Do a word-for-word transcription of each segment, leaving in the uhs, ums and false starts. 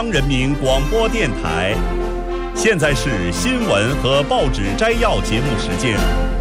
人民广播电台，现在是新闻和报纸摘要节目时间。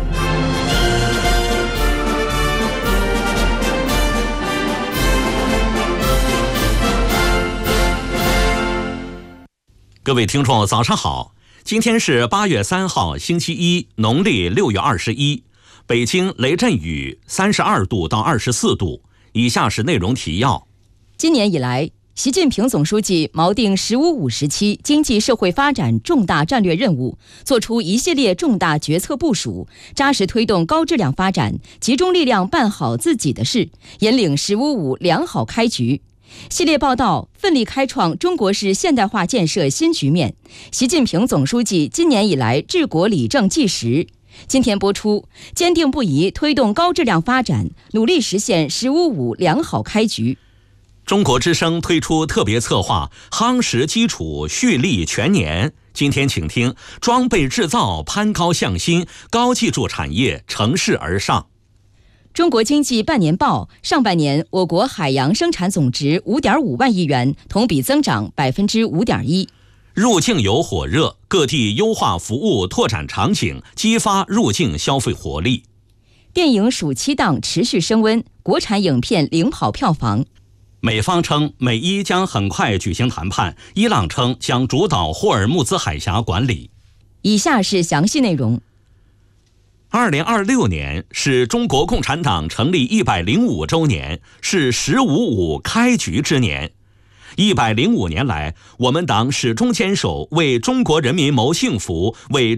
各位听众，早上好！今天是八月三号，星期一，农历六月二十一。北京雷阵雨，三十二度到二十四度。以下是内容提要。 今年以来，习近平总书记锚定“十五五”时期经济社会发展重大战略任务，作出一系列重大决策部署，扎实推动高质量发展，集中力量办好自己的事，引领“十五五”良好开局。系列报道奋力开创中国式现代化建设新局面。习近平总书记今年以来治国理政纪实。今天播出，坚定不移推动高质量发展，努力实现“十五五”良好开局。 中国之声推出特别策划夯实基础蓄力全年。今天请听装备制造攀高向新，高技术产业乘势而上。 中国经济半年报，上半年我国海洋生产总值 五点五万亿元，同比增长 百分之五点一。 入境游火热，各地优化服务拓展场景，激发入境消费活力。 电影暑期档持续升温，国产影片领跑票房。 美方称美伊将很快举行谈判，伊朗称将主导霍尔木兹海峡管理。 以下是详细内容。 二零二六年是中国共产党成立一百零五周年，是“十五五”开局之年。一百零五年来，我们党始终坚守为中国人民谋幸福、为